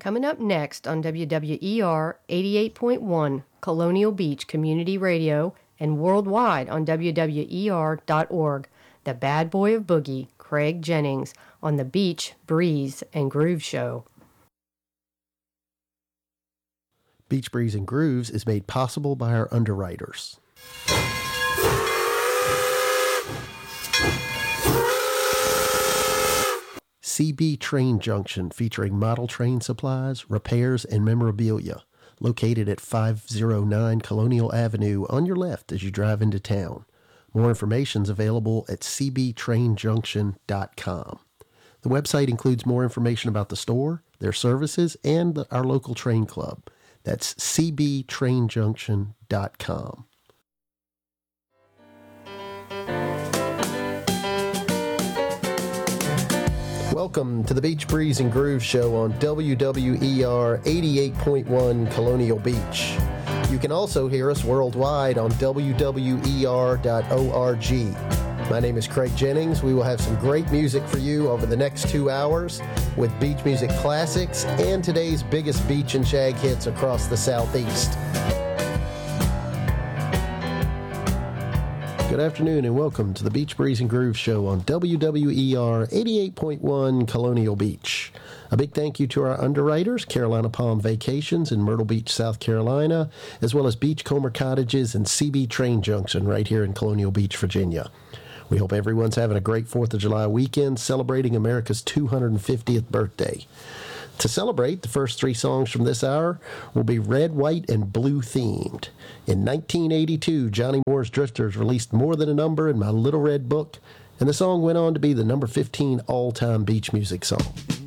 Coming up next on WWER 88.1 Colonial Beach Community Radio and worldwide on WWER.org, the bad boy of boogie, Craig Jennings, on the Beach, Breeze, and Groove Show. Beach Breeze and Grooves is made possible by our underwriters. CB Train Junction, featuring model train supplies, repairs, and memorabilia. Located at 509 Colonial Avenue on your left as you drive into town. More information is available at cbtrainjunction.com. The website includes more information about the store, their services, and our local train club. That's cbtrainjunction.com. Welcome to the Beach Breeze and Groove Show on WWER 88.1 Colonial Beach. You can also hear us worldwide on WWER.org. My name is Craig Jennings. We will have some great music for you over the next 2 hours with beach music classics and today's biggest beach and shag hits across the Southeast. Good afternoon and welcome to the Beach Breeze and Groove Show on WWER 88.1 Colonial Beach. A big thank you to our underwriters, Carolina Palm Vacations in Myrtle Beach, South Carolina, as well as Beachcomber Cottages and CB Train Junction right here in Colonial Beach, Virginia. We hope everyone's having a great 4th of July weekend celebrating America's 250th birthday. To celebrate, the first 3 songs from this hour will be red, white, and blue themed. In 1982, Johnny Moore's Drifters released More Than a Number in My Little Red Book, and the song went on to be the number 15 all-time beach music song.